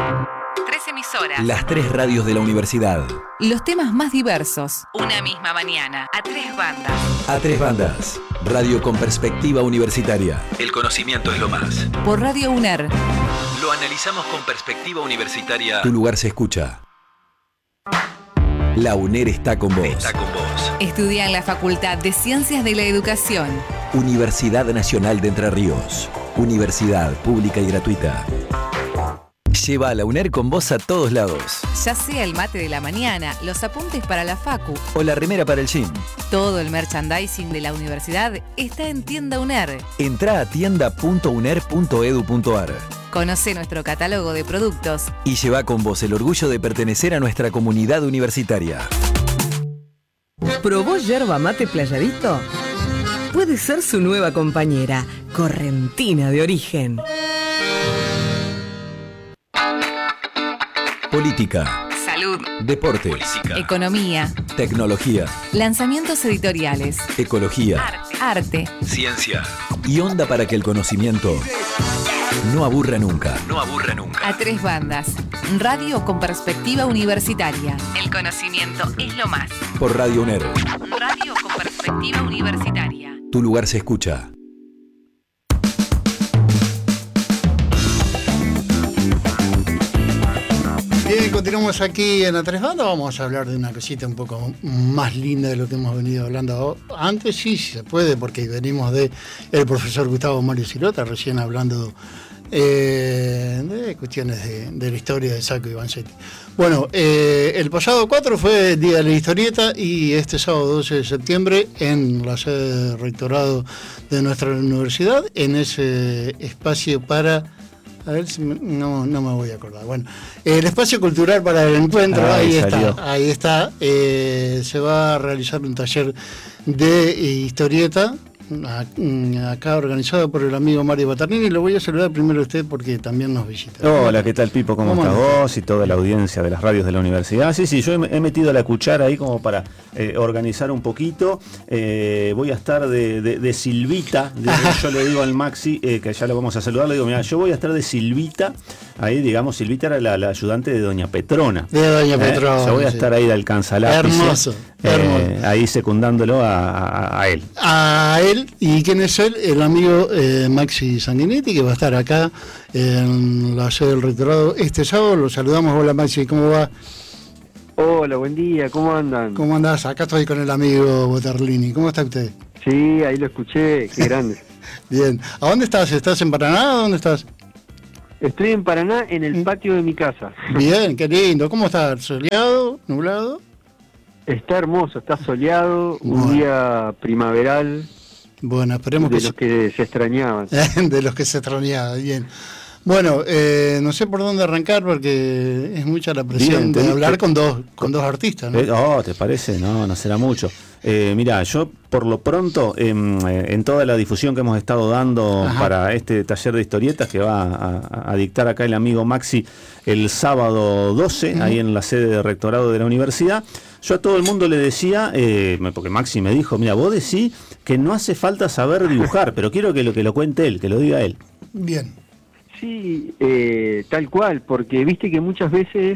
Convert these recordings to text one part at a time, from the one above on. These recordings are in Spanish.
Tres emisoras. Las tres radios de la universidad. Los temas más diversos. Una misma mañana. A tres bandas. A tres bandas. Radio con perspectiva universitaria. El conocimiento es lo más. Por Radio UNER. Lo analizamos con perspectiva universitaria. Tu lugar se escucha. La UNER está con vos. Está con vos. Estudia en la Facultad de Ciencias de la Educación. Universidad Nacional de Entre Ríos. Universidad pública y gratuita. Lleva a la UNER con vos a todos lados. Ya sea el mate de la mañana, los apuntes para la facu o la remera para el gym. Todo el merchandising de la universidad está en Tienda UNER. Entrá a tienda.uner.edu.ar. Conoce nuestro catálogo de productos y lleva con vos el orgullo de pertenecer a nuestra comunidad universitaria. ¿Probó yerba mate Playadito? Puede ser su nueva compañera, correntina de origen. Política. Salud. Deporte. Política. Economía. Tecnología. Lanzamientos editoriales. Ecología. Arte. Ciencia. Y onda para que el conocimiento no aburra nunca. No aburra nunca. A tres bandas. Radio con perspectiva universitaria. El conocimiento es lo más. Por Radio UNER. Radio con perspectiva universitaria. Tu lugar se escucha. Bien, continuamos aquí en A Tres Bandas. Vamos a hablar de una cosita un poco más linda de lo que hemos venido hablando antes. Sí, se puede, porque venimos de el profesor Gustavo Mario Silota, recién hablando de cuestiones de la historia de Sacco y Vanzetti. Bueno, el pasado 4 fue el Día de la Historieta y este sábado 12 de septiembre en la sede del rectorado de nuestra universidad, en ese espacio para... A ver si no me voy a acordar. Bueno, el espacio cultural para el encuentro, ahí está. Se va a realizar un taller de historieta, acá organizado por el amigo Mario Batarnini. Lo voy a saludar primero a usted porque también nos visita. Hola, ¿qué tal, Pipo? ¿Cómo estás vos y toda la audiencia de las radios de la universidad? Sí, yo he metido la cuchara ahí como para organizar un poquito. Voy a estar de Silvita. Yo le digo al Maxi, que ya lo vamos a saludar, le digo, mira, yo voy a estar de Silvita. Ahí, digamos, Silvita era la ayudante de Doña Petrona. De Doña Petrona. Yo voy a estar ahí de alcanzalápice. Hermoso. Ahí secundándolo a él. A él, ¿y quién es él? El amigo Maxi Sanguinetti, que va a estar acá en la sede del rectorado este sábado. Lo saludamos. Hola, Maxi, ¿cómo va? Hola, buen día, ¿cómo andan? ¿Cómo andás? Acá estoy con el amigo Batarnini. ¿Cómo está usted? Sí, ahí lo escuché, qué grande. Bien. ¿A dónde estás? ¿Estás en Paraná? ¿Dónde estás? Estoy en Paraná, en el patio de mi casa. Bien, qué lindo. ¿Cómo está? ¿Soleado? ¿Nublado? Está hermoso, está soleado, un día primaveral. Bueno, esperemos de los que se extrañaban. De los que se extrañaban, bien. Bueno, no sé por dónde arrancar porque es mucha la presión de hablar con dos artistas, ¿no? ¿Te parece? No será mucho. Mira, yo por lo pronto, en toda la difusión que hemos estado dando para este taller de historietas que va a dictar acá el amigo Maxi el sábado 12, ahí en la sede de rectorado de la universidad, yo a todo el mundo le decía, porque Maxi me dijo, mira, vos decís que no hace falta saber dibujar, pero quiero que lo cuente él, que lo diga él. Bien. Sí, tal cual, porque viste que muchas veces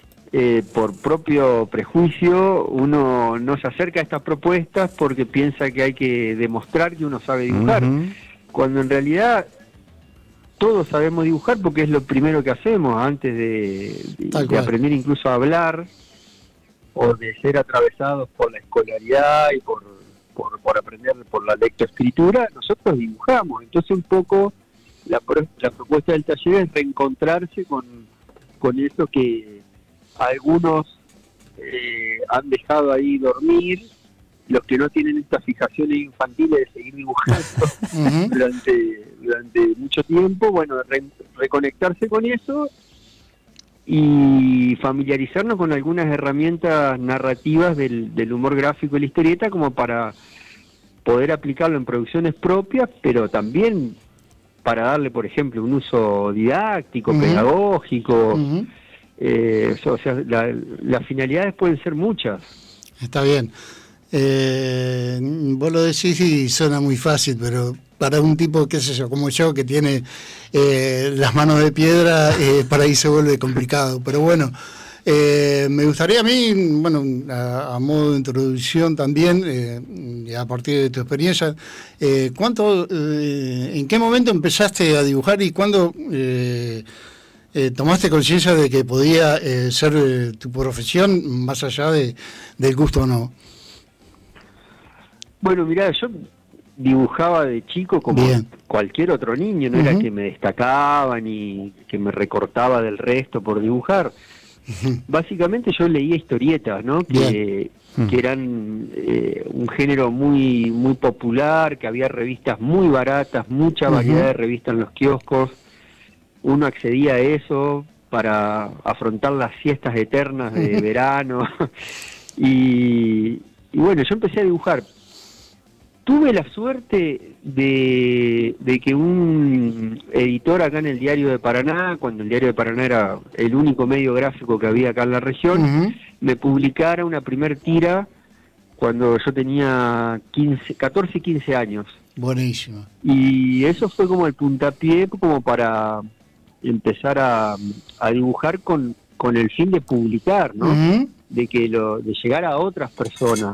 por propio prejuicio uno no se acerca a estas propuestas porque piensa que hay que demostrar que uno sabe dibujar, cuando en realidad todos sabemos dibujar porque es lo primero que hacemos antes de aprender incluso a hablar o de ser atravesados por la escolaridad y por aprender por la lectoescritura. Nosotros dibujamos, entonces un poco la propuesta del taller es reencontrarse con eso que algunos han dejado ahí dormir, los que no tienen estas fijaciones infantiles de seguir dibujando durante mucho tiempo. Bueno, reconectarse con eso y familiarizarnos con algunas herramientas narrativas del humor gráfico y la historieta como para poder aplicarlo en producciones propias, pero también para darle, por ejemplo, un uso didáctico, pedagógico. O sea, las finalidades pueden ser muchas. Está bien. Vos lo decís y suena muy fácil, pero para un tipo, qué sé yo, como yo, que tiene las manos de piedra, para ahí se vuelve complicado. Pero bueno, me gustaría a mí, bueno, a modo de introducción también, a partir de tu experiencia, ¿en qué momento empezaste a dibujar y cuándo tomaste conciencia de que podía ser tu profesión más allá del gusto o no? Bueno, mirá, yo dibujaba de chico como cualquier otro niño, no era que me destacaba ni que me recortaba del resto por dibujar. Básicamente yo leía historietas, ¿no? Que eran un género muy muy popular, que había revistas muy baratas, mucha variedad de revistas en los kioscos. Uno accedía a eso para afrontar las siestas eternas de verano. Y bueno, yo empecé a dibujar. Tuve la suerte de que un editor acá en el Diario de Paraná, cuando el Diario de Paraná era el único medio gráfico que había acá en la región, me publicara una primer tira cuando yo tenía 14, 15 años. Buenísimo. Y eso fue como el puntapié como para empezar a dibujar con el fin de publicar, ¿no? De llegar a otras personas.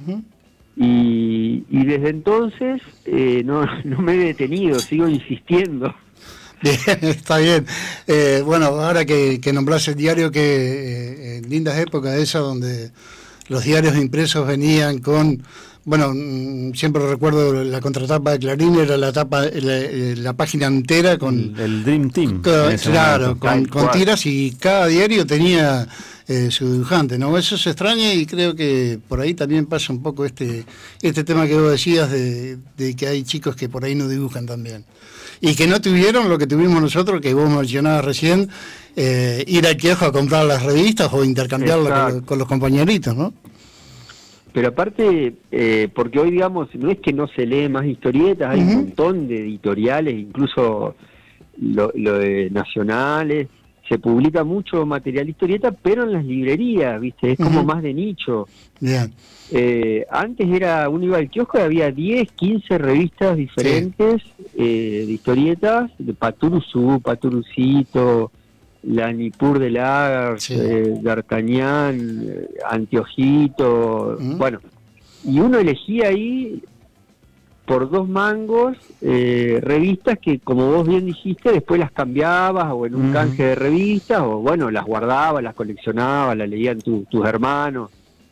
Y desde entonces no me he detenido, sigo insistiendo. Bien, está bien. Bueno, ahora que nombrás el diario, que en lindas épocas esas donde los diarios impresos venían con, bueno, siempre recuerdo la contratapa de Clarín, era la página entera con el Dream Team. Claro, con tiras, y cada diario tenía su dibujante, ¿no? Eso se extraña, y creo que por ahí también pasa un poco este tema que vos decías de que hay chicos que por ahí no dibujan también. Y que no tuvieron lo que tuvimos nosotros, que vos mencionabas recién, ir al kiosco a comprar las revistas o intercambiarlas con los compañeritos, ¿no? Pero aparte, porque hoy, digamos, no es que no se lee más historietas, hay un montón de editoriales, incluso lo de nacionales, se publica mucho material historieta, pero en las librerías, ¿viste? Es como más de nicho. Bien. Antes uno iba al kiosco y había 10, 15 revistas diferentes de historietas, de Paturuzú, Paturucito, la Nippur de Lagars, D'Artagnan, Anteojito, bueno, y uno elegía ahí por 2 mangos revistas que, como vos bien dijiste, después las cambiabas o en un canje de revistas, o bueno, las guardabas, las coleccionabas, las leían tus hermanos.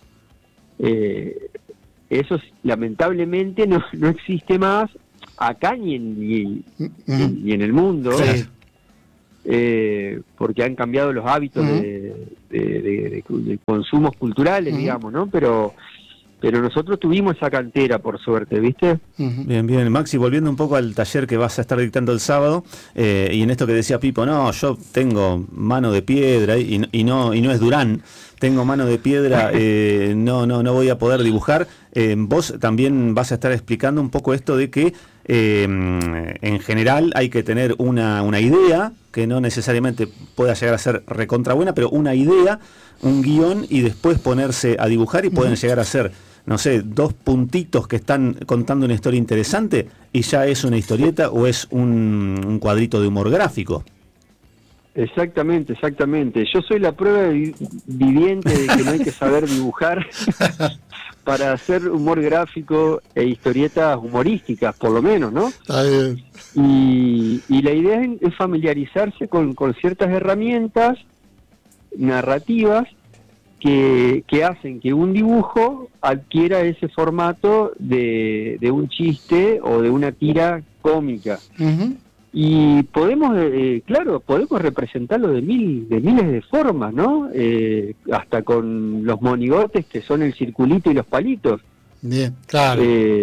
Eso lamentablemente no existe más acá ni en el mundo. Porque han cambiado los hábitos de consumos culturales, digamos, ¿no? Pero nosotros tuvimos esa cantera, por suerte, ¿viste? Bien, bien. Maxi, volviendo un poco al taller que vas a estar dictando el sábado, y en esto que decía Pipo, no, yo tengo mano de piedra y no es Durán, tengo mano de piedra, no voy a poder dibujar. Vos también vas a estar explicando un poco esto de que en general hay que tener una idea, que no necesariamente pueda llegar a ser recontra buena, pero una idea, un guión, y después ponerse a dibujar, y pueden llegar a ser, no sé, 2 puntitos que están contando una historia interesante, y ya es una historieta o es un cuadrito de humor gráfico. Exactamente. Yo soy la prueba viviente de que no hay que saber dibujar para hacer humor gráfico e historietas humorísticas, por lo menos, ¿no? Y la idea es familiarizarse con ciertas herramientas narrativas que hacen que un dibujo adquiera ese formato de un chiste o de una tira cómica. Y podemos, podemos representarlo de miles de formas, ¿no? Hasta con los monigotes, que son el circulito y los palitos. Bien, claro.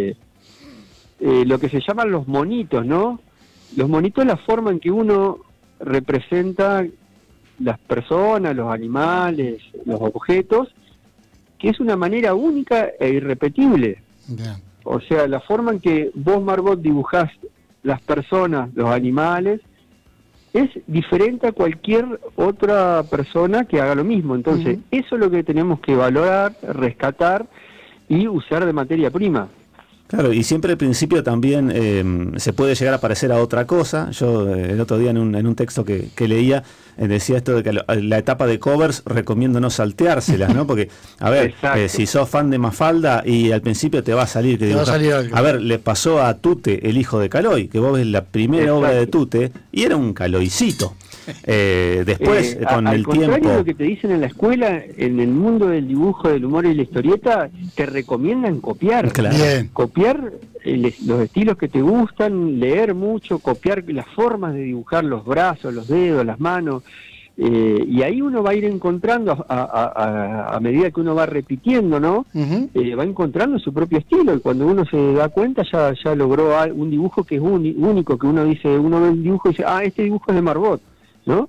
Lo que se llaman los monitos, ¿no? Los monitos es la forma en que uno representa las personas, los animales, los objetos, que es una manera única e irrepetible. Bien. O sea, la forma en que vos, Margot, dibujás las personas, los animales, es diferente a cualquier otra persona que haga lo mismo. Entonces, eso es lo que tenemos que valorar, rescatar y usar de materia prima. Claro, y siempre al principio también se puede llegar a parecer a otra cosa. Yo el otro día en un texto que leía decía esto de que la etapa de covers recomiendo no salteárselas, ¿no? Porque, a ver, si sos fan de Mafalda y al principio te va a salir que dibujar. Algo. A ver, le pasó a Tute, el hijo de Caloy, que vos ves la primera obra de Tute y era un Caloycito. Después, con el tiempo... Lo que te dicen en la escuela, en el mundo del dibujo, del humor y la historieta, te recomiendan copiar. Claro. Copiar los estilos que te gustan, leer mucho, copiar las formas de dibujar, los brazos, los dedos, las manos. Y ahí uno va a ir encontrando, a medida que uno va repitiendo, ¿no? Va encontrando su propio estilo, y cuando uno se da cuenta ya logró un dibujo que es único, que uno ve el dibujo y dice, este dibujo es de Marbot, ¿no?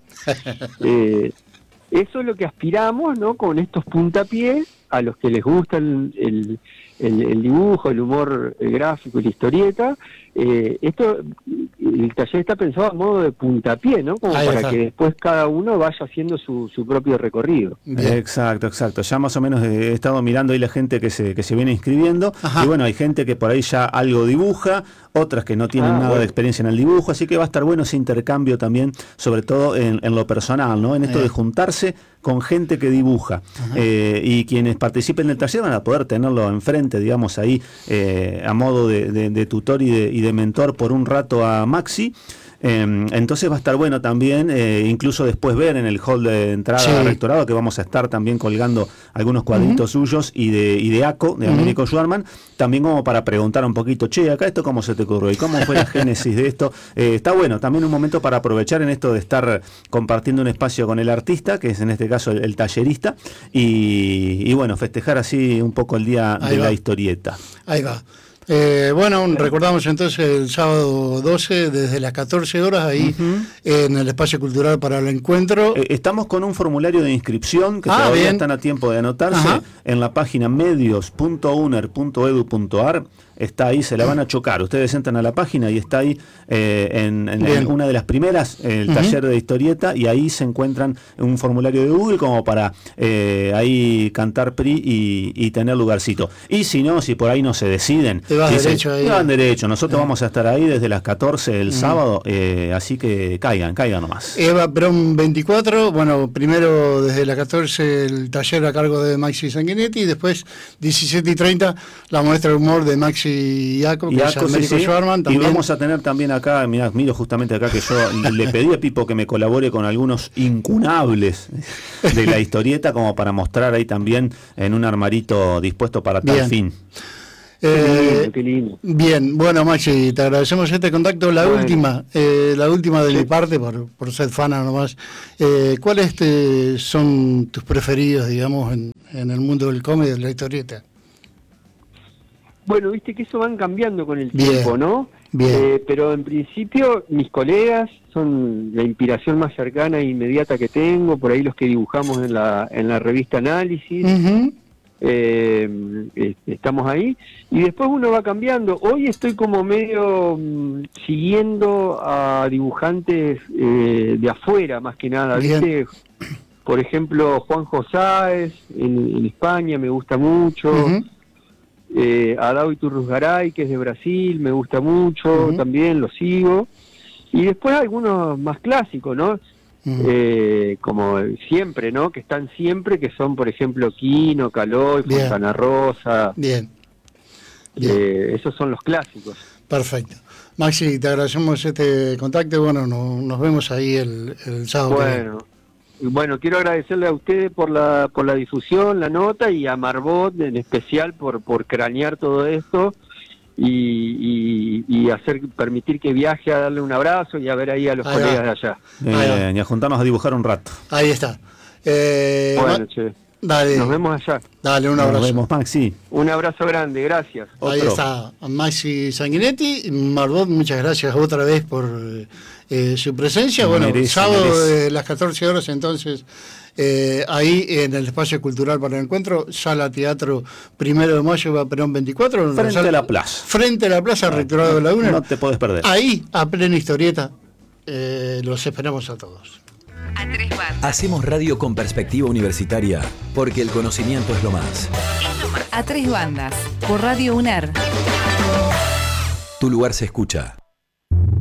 Eso es lo que aspiramos, ¿no? Con estos puntapiés a los que les gusta el dibujo, el humor gráfico y la historieta. El taller está pensado a modo de puntapié, ¿no? Como para que después cada uno vaya haciendo su propio recorrido. Exacto. Ya más o menos he estado mirando ahí la gente que se viene inscribiendo. Ajá. Y bueno, hay gente que por ahí ya algo dibuja, otras que no tienen nada de experiencia en el dibujo, así que va a estar bueno ese intercambio también, sobre todo en lo personal, ¿no? En esto de juntarse con gente que dibuja. Y quienes participen del taller van a poder tenerlo enfrente, digamos, ahí a modo de tutor y de mentor por un rato a Maxi. Entonces va a estar bueno también, incluso después ver en el hall de entrada al rectorado, que vamos a estar también colgando algunos cuadritos suyos y de ACO, de Américo Schwarman, también como para preguntar un poquito, acá esto cómo se te ocurrió y cómo fue la génesis de esto. Está bueno, también un momento para aprovechar en esto de estar compartiendo un espacio con el artista, que es en este caso el tallerista, y bueno, festejar así un poco el día de la historieta. Ahí va. Recordamos entonces el sábado 12 desde las 14 horas ahí en el Espacio Cultural para el Encuentro. Estamos con un formulario de inscripción que todavía están a tiempo de anotarse en la página medios.uner.edu.ar. Está ahí, se la van a chocar. Ustedes entran a la página y está ahí en una de las primeras, el taller de historieta, y ahí se encuentran un formulario de Google como para ahí cantar PRI y tener lugarcito. Y si no, si por ahí no se deciden, te vas derecho ahí. Van derecho. Nosotros vamos a estar ahí desde las 14 el sábado, así que caigan nomás. Eva Perón 24, bueno, primero desde las 14 el taller a cargo de Maxi Sanguinetti, y después 17:30 la muestra de humor de Maxi y Aco, que es Américo Schwarman. Y vamos a tener también acá, miro justamente acá que yo le pedí a Pipo que me colabore con algunos incunables de la historieta, como para mostrar ahí también en un armarito dispuesto para tal fin. Qué lindo. Bien, bueno, Maxi, te agradecemos este contacto. La última de mi parte, por ser fana nomás. ¿Cuáles son tus preferidos, digamos, en el mundo del cómic y de la historieta? Bueno, viste que eso van cambiando con el tiempo, ¿no? Pero en principio mis colegas son la inspiración más cercana e inmediata que tengo, por ahí los que dibujamos en la revista Análisis. Estamos ahí, y después uno va cambiando. Hoy estoy como medio siguiendo a dibujantes de afuera, más que nada, ¿viste? Por ejemplo, Juanjo Sáez en España me gusta mucho. Adao Iturruzgaray, que es de Brasil, me gusta mucho, también lo sigo. Y después algunos más clásicos, ¿no? Como siempre, ¿no? Que están siempre, que son, por ejemplo, Quino, Caloy, Fontana Rosa. Esos son los clásicos. Perfecto. Maxi, te agradecemos este contacto y bueno, nos vemos ahí el sábado. Bueno, quiero agradecerle a ustedes por la difusión, la nota, y a Marbot en especial por cranear todo esto y permitir que viaje a darle un abrazo y a ver ahí a los colegas de allá. Y a juntarnos a dibujar un rato. Ahí está. Dale. Nos vemos allá. Dale, un abrazo. Nos vemos, Maxi. Un abrazo grande, gracias. Ahí está Maxi Sanguinetti. Marbot, muchas gracias otra vez por su presencia. Sábado de las 14 horas entonces, ahí en el Espacio Cultural para el Encuentro, Sala Teatro 1 de Mayo, va Perón 24. Frente a la plaza. Frente a la plaza, Rectorado de la UNER. No te podés perder. Ahí, a plena historieta, los esperamos a todos. A tres bandas. Hacemos radio con perspectiva universitaria, porque el conocimiento es lo más. A tres bandas, por Radio UNER. Tu lugar se escucha.